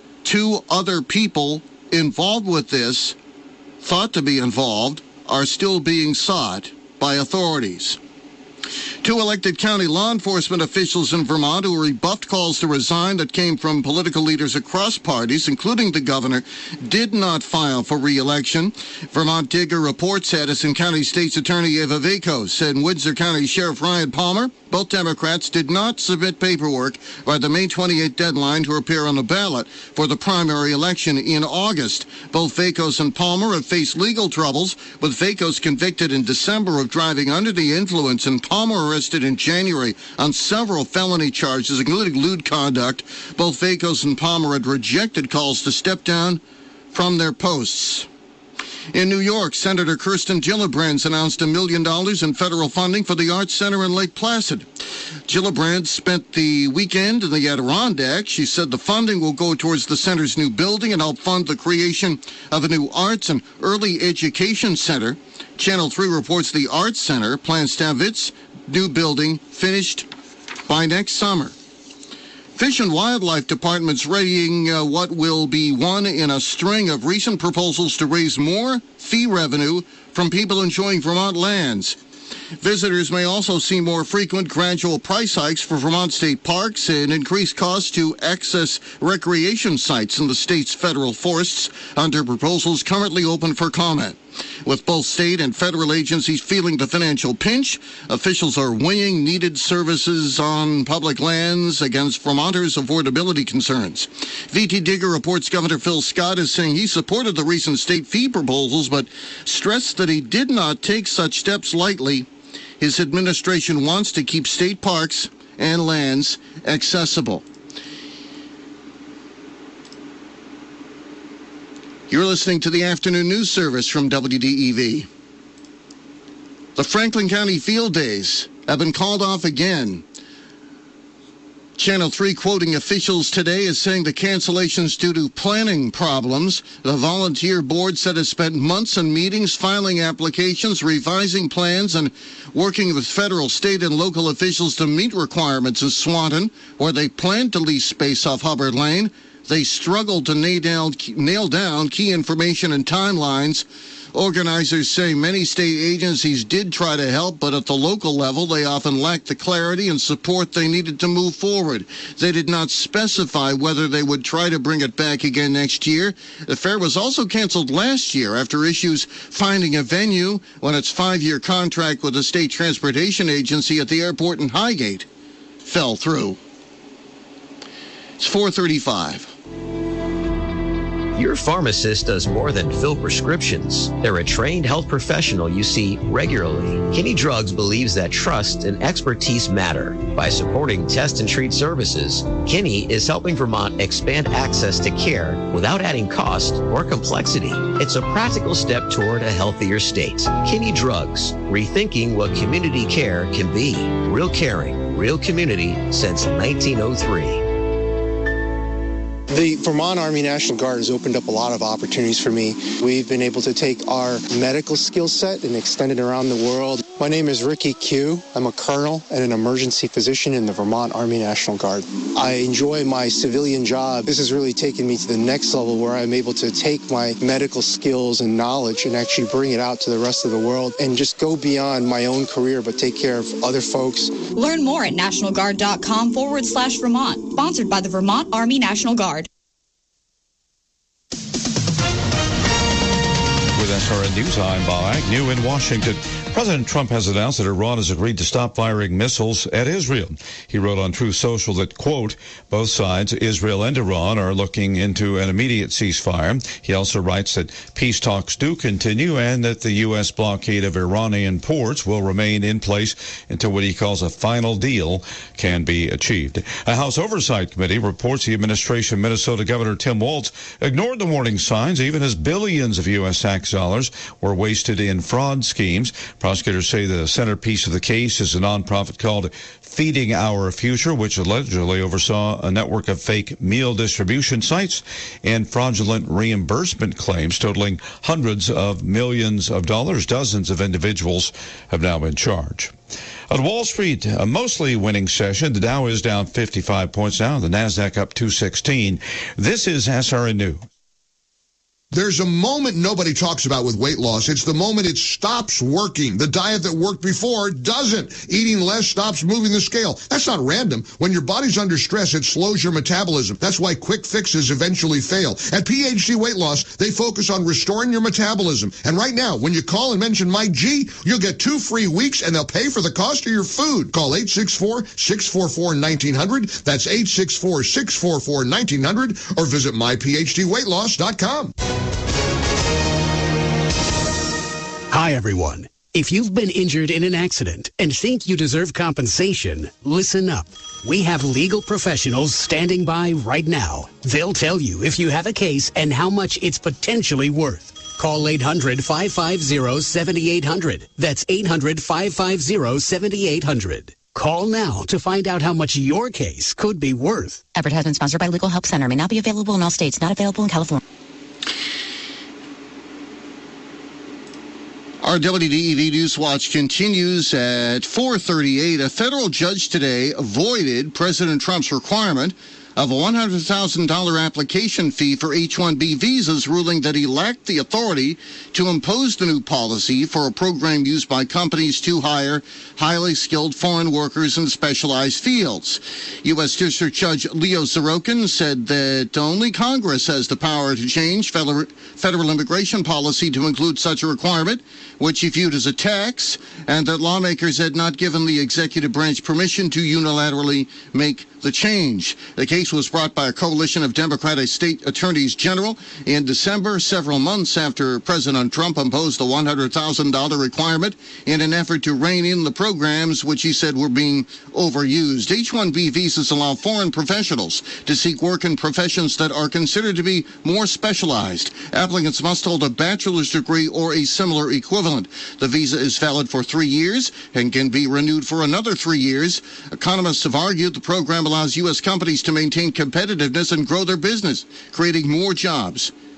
Two other people involved with this, thought to be involved, are still being sought by authorities. Two elected county law enforcement officials in Vermont who rebuffed calls to resign that came from political leaders across parties, including the governor, did not file for re-election. Vermont Digger reports Addison County State's Attorney Eva Vakos and Windsor County Sheriff Ryan Palmer, both Democrats, did not submit paperwork by the May twenty-eighth deadline to appear on the ballot for the primary election in August. Both Vakos and Palmer have faced legal troubles, with Vakos convicted in December of driving under the influence and Palmer arrested in January on several felony charges, including lewd conduct. Both Vakos and Palmer had rejected calls to step down from their posts. In New York, Senator Kirsten Gillibrand announced a million dollars in federal funding for the Arts Center in Lake Placid. Gillibrand spent the weekend in the Adirondacks. She said the funding will go towards the center's new building and help fund the creation of a new arts and early education center. Channel three reports the Arts Center plans to have its new building finished by next summer. Fish and Wildlife Department's readying uh, what will be one in a string of recent proposals to raise more fee revenue from people enjoying Vermont lands. Visitors may also see more frequent gradual price hikes for Vermont state parks and increased costs to access recreation sites in the state's federal forests under proposals currently open for comment. With both state and federal agencies feeling the financial pinch, officials are weighing needed services on public lands against Vermonters' affordability concerns. V T Digger reports Governor Phil Scott is saying he supported the recent state fee proposals, but stressed that he did not take such steps lightly. His administration wants to keep state parks and lands accessible. You're listening to the afternoon news service from W D E V. The Franklin County Field Days have been called off again. Channel three quoting officials today is saying the cancellations due to planning problems. The volunteer board said it spent months in meetings, filing applications, revising plans, and working with federal, state, and local officials to meet requirements in Swanton, where they planned to lease space off Hubbard Lane. they struggled to nail down, nail down key information and timelines. Organizers say many state agencies did try to help, but at the local level, they often lacked the clarity and support they needed to move forward. They did not specify whether they would try to bring it back again next year. The fair was also canceled last year after issues finding a venue when its five-year contract with the state transportation agency at the airport in Highgate fell through. It's four thirty-five. Your pharmacist does more than fill prescriptions. They're a trained health professional you see regularly. Kinney Drugs believes that trust and expertise matter. By supporting test and treat services, Kinney is helping Vermont expand access to care without adding cost or complexity. It's a practical step toward a healthier state. Kinney Drugs, rethinking what community care can be. Real caring, real community since nineteen oh three. The Vermont Army National Guard has opened up a lot of opportunities for me. We've been able to take our medical skill set and extend it around the world. My name is Ricky Q. I'm a colonel and an emergency physician in the Vermont Army National Guard. I enjoy my civilian job. This has really taken me to the next level where I'm able to take my medical skills and knowledge and actually bring it out to the rest of the world and just go beyond my own career but take care of other folks. Learn more at nationalguard.com forward slash Vermont. Sponsored by the Vermont Army National Guard. With S R N News, I'm Bob Agnew in Washington. President Trump has announced that Iran has agreed to stop firing missiles at Israel. He wrote on Truth Social that, quote, both sides, Israel and Iran, are looking into an immediate ceasefire. He also writes that peace talks do continue and that the U S blockade of Iranian ports will remain in place until what he calls a final deal can be achieved. A House Oversight Committee reports the administration Minnesota Governor Tim Walz ignored the warning signs even as billions of U S tax dollars were wasted in fraud schemes. Prosecutors say the centerpiece of the case is a nonprofit called Feeding Our Future, which allegedly oversaw a network of fake meal distribution sites and fraudulent reimbursement claims totaling hundreds of millions of dollars. Dozens of individuals have now been charged. On Wall Street, a mostly winning session. The Dow is down fifty-five points now, the NASDAQ up two sixteen. This is S R N News. There's a moment nobody talks about with weight loss. It's the moment it stops working. The diet that worked before doesn't. Eating less stops moving the scale. That's not random. When your body's under stress, it slows your metabolism. That's why quick fixes eventually fail. At P H D Weight Loss, they focus on restoring your metabolism. And right now, when you call and mention Mike G, you'll get two free weeks and they'll pay for the cost of your food. Call eight six four, six four four, one nine zero zero. That's eight six four, six four four, one nine zero zero or visit my p h d weight loss dot com. Hi, everyone. If you've been injured in an accident and think you deserve compensation, listen up. We have legal professionals standing by right now. They'll tell you if you have a case and how much it's potentially worth. Call eight hundred, five five zero, seven eight zero zero. That's eight hundred, five five zero, seven eight zero zero. Call now to find out how much your case could be worth. Advertisement sponsored by Legal Help Center. May not be available in all states. Not available in California. Our W D E V News Watch continues at four thirty-eight. A federal judge today avoided President Trump's requirement of a one hundred thousand dollars application fee for H one B visas, ruling that he lacked the authority to impose the new policy for a program used by companies to hire highly skilled foreign workers in specialized fields. U S District Judge Leo Sorokin said that only Congress has the power to change federal, federal immigration policy to include such a requirement, which he viewed as a tax, and that lawmakers had not given the executive branch permission to unilaterally make the change. The case was brought by a coalition of Democratic state attorneys general in December, several months after President Trump imposed the one hundred thousand dollars requirement in an effort to rein in the programs which he said were being overused. H one B visas allow foreign professionals to seek work in professions that are considered to be more specialized. Applicants must hold a bachelor's degree or a similar equivalent. The visa is valid for three years and can be renewed for another three years. Economists have argued the program allows U S companies to maintain competitiveness and grow their business, creating more jobs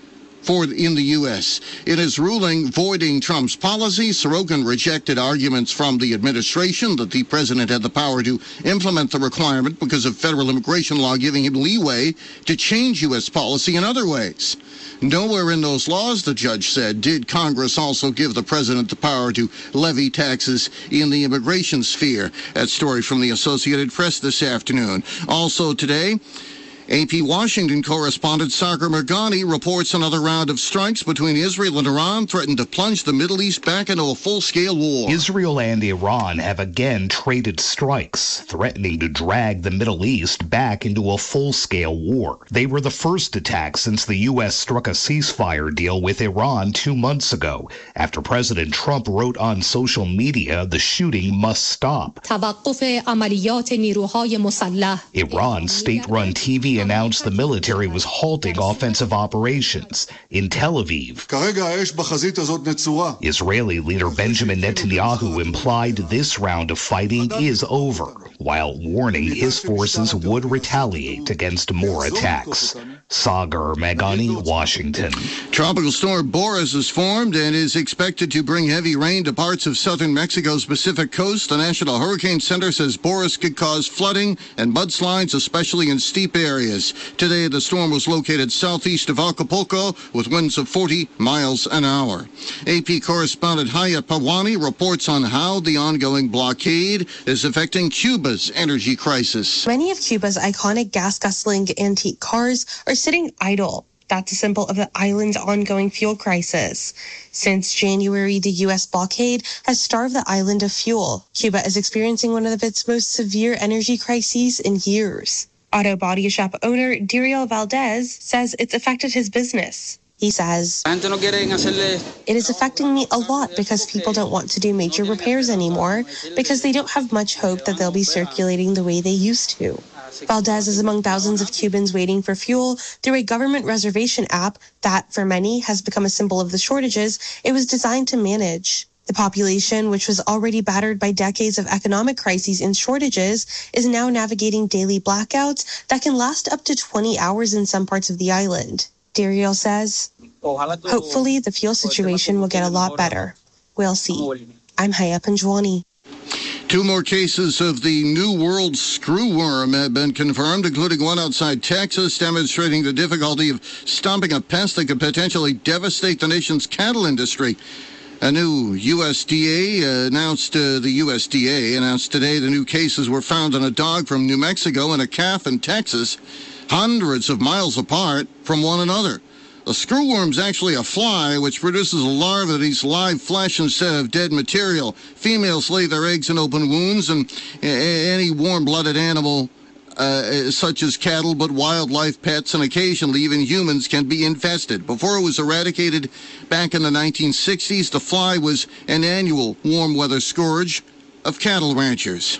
for in the U S. In his ruling voiding Trump's policy, Sorokin rejected arguments from the administration that the president had the power to implement the requirement because of federal immigration law giving him leeway to change U S policy in other ways. Nowhere in those laws, the judge said, did Congress also give the president the power to levy taxes in the immigration sphere. That story from the Associated Press this afternoon. Also today, A P Washington correspondent Sagar Merghani reports another round of strikes between Israel and Iran threatened to plunge the Middle East back into a full-scale war. Israel and Iran have again traded strikes, threatening to drag the Middle East back into a full-scale war. They were the first attacks since the U S struck a ceasefire deal with Iran two months ago, after President Trump wrote on social media the shooting must stop. Iran's state-run T V announced the military was halting offensive operations in Tel Aviv. Israeli leader Benjamin Netanyahu implied this round of fighting is over, while warning his forces would retaliate against more attacks. Sagar Merghani, Washington. Tropical storm Boris has formed and is expected to bring heavy rain to parts of southern Mexico's Pacific coast. The National Hurricane Center says Boris could cause flooding and mudslides, especially in steep areas. Today, the storm was located southeast of Acapulco with winds of forty miles an hour. A P correspondent Hayat Pawani reports on how the ongoing blockade is affecting Cuba's energy crisis. Many of Cuba's iconic gas-guzzling antique cars are sitting idle. That's a symbol of the island's ongoing fuel crisis. Since January, the U S blockade has starved the island of fuel. Cuba is experiencing one of its most severe energy crises in years. Auto body shop owner Diriel Valdez says it's affected his business. He says, "It is affecting me a lot because people don't want to do major repairs anymore because they don't have much hope that they'll be circulating the way they used to." Valdez is among thousands of Cubans waiting for fuel through a government reservation app that, for many, has become a symbol of the shortages it was designed to manage. The population, which was already battered by decades of economic crises and shortages, is now navigating daily blackouts that can last up to twenty hours in some parts of the island. Diriel says, "Hopefully the fuel situation will get a lot better. We'll see." I'm Haya Panjwani. Two more cases of the New World screwworm have been confirmed, including one outside Texas, demonstrating the difficulty of stopping a pest that could potentially devastate the nation's cattle industry. A new U S D A announced, uh, the U S D A announced today the new cases were found in a dog from New Mexico and a calf in Texas, hundreds of miles apart from one another. The screwworm's actually a fly, which produces a larva that eats live flesh instead of dead material. Females lay their eggs in open wounds, and any warm-blooded animal, uh, such as cattle, but wildlife, pets, and occasionally even humans can be infested. Before it was eradicated back in the nineteen sixties, the fly was an annual warm-weather scourge of cattle ranchers.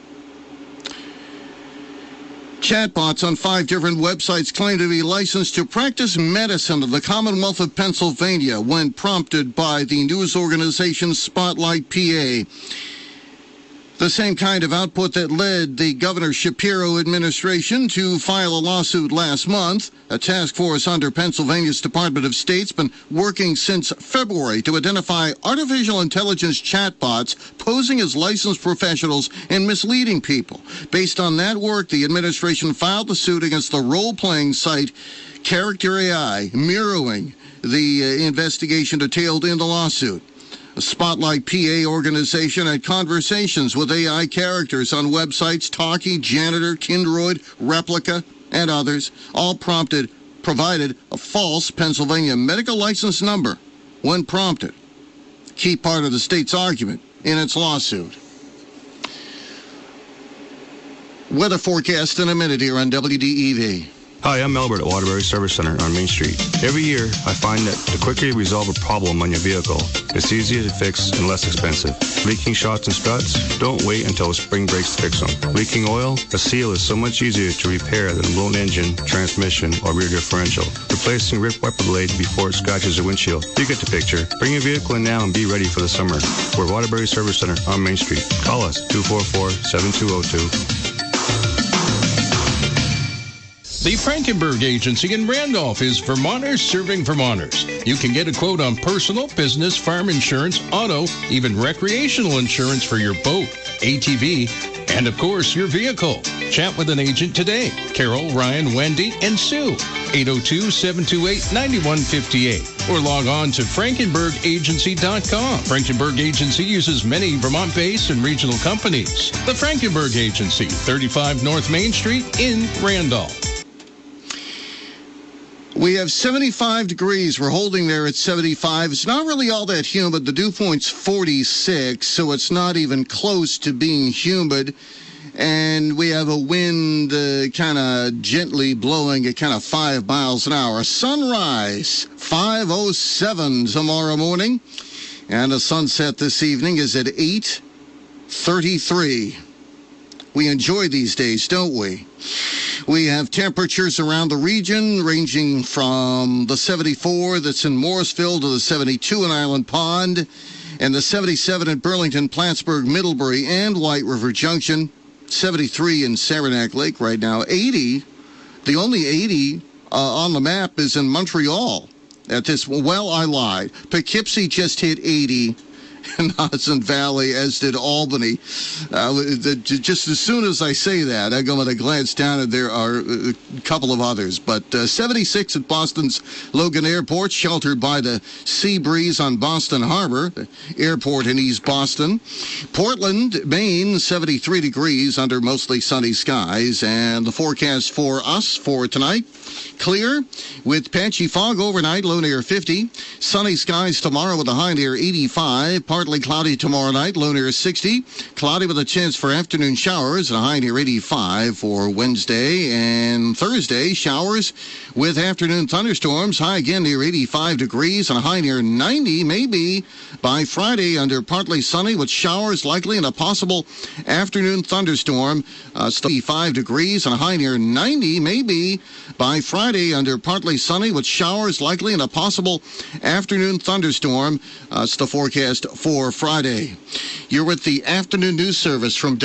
Chatbots on five different websites claim to be licensed to practice medicine in the Commonwealth of Pennsylvania when prompted by the news organization Spotlight P A. The same kind of output that led the Governor Shapiro administration to file a lawsuit last month. A task force under Pennsylvania's Department of State's been working since February to identify artificial intelligence chatbots posing as licensed professionals and misleading people. Based on that work, the administration filed the suit against the role-playing site Character A I, mirroring the uh, investigation detailed in the lawsuit. The Spotlight P A organization had conversations with A I characters on websites Talkie, Janitor, Kindroid, Replica, and others, all prompted, provided a false Pennsylvania medical license number when prompted. Key part of the state's argument in its lawsuit. Weather forecast in a minute here on W D E V. Hi, I'm Albert at Waterbury Service Center on Main Street. Every year, I find that the quicker you resolve a problem on your vehicle, it's easier to fix and less expensive. Leaking shocks and struts? Don't wait until a spring breaks to fix them. Leaking oil? A seal is so much easier to repair than a blown engine, transmission, or rear differential. Replacing ripped wiper blade before it scratches your windshield. You get the picture. Bring your vehicle in now and be ready for the summer. We're Waterbury Service Center on Main Street. Call us, two four four, seven two zero two. The Frankenberg Agency in Randolph is Vermonters serving Vermonters. You can get a quote on personal, business, farm insurance, auto, even recreational insurance for your boat, A T V, and of course, your vehicle. Chat with an agent today. Carol, Ryan, Wendy, and Sue. eight oh two, seven two eight, nine one five eight. Or log on to frankenberg agency dot com. Frankenberg Agency uses many Vermont-based and regional companies. The Frankenberg Agency, thirty-five North Main Street in Randolph. We have seventy-five degrees. We're holding there at seventy-five. It's not really all that humid. The dew point's forty-six, so it's not even close to being humid. And we have a wind uh, kind of gently blowing at kind of five miles an hour. Sunrise, five oh seven tomorrow morning. And the sunset this evening is at eight thirty-three. We enjoy these days, don't we? We have temperatures around the region ranging from the seventy-four that's in Morrisville to the seventy-two in Island Pond and the seventy-seven in Burlington, Plattsburgh, Middlebury, and White River Junction. seventy-three in Saranac Lake right now. eighty, the only eighty uh, on the map is in Montreal. At this, well, I lied. Poughkeepsie just hit eighty. In Hudson Valley, as did Albany. Uh, the, just as soon as I say that, I'm going to glance down and there are a couple of others. But uh, seventy-six at Boston's Logan Airport, sheltered by the sea breeze on Boston Harbor, the airport in East Boston. Portland, Maine, seventy-three degrees under mostly sunny skies. And the forecast for us for tonight, clear with patchy fog overnight, low near fifty. Sunny skies tomorrow with a high near eighty-five. Partly cloudy tomorrow night, low near sixty. Cloudy with a chance for afternoon showers and a high near eighty-five for Wednesday. And Thursday, showers with afternoon thunderstorms, high again near eighty-five degrees and a high near ninety. Maybe by Friday under partly sunny with showers likely and a possible afternoon thunderstorm. Uh, eighty-five degrees and a high near ninety. Maybe by Friday under partly sunny with showers likely and a possible afternoon thunderstorm. Uh, it's the forecast for Friday. You're with the afternoon news service from